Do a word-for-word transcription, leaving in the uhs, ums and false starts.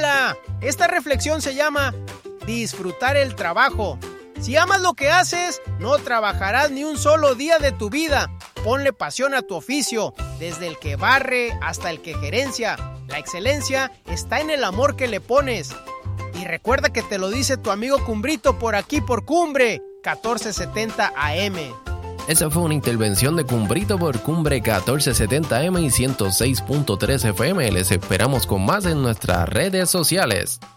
Hola, esta reflexión se llama disfrutar el trabajo. Si amas lo que haces, no trabajarás ni un solo día de tu vida. Ponle pasión a tu oficio, desde el que barre hasta el que gerencia. La excelencia está en el amor que le pones. Y recuerda que te lo dice tu amigo Cumbrito por aquí por Cumbre catorce setenta A M. Esa fue una intervención de Cumbrito por Cumbre catorce setenta A M y ciento seis punto tres F M. Les esperamos con más en nuestras redes sociales.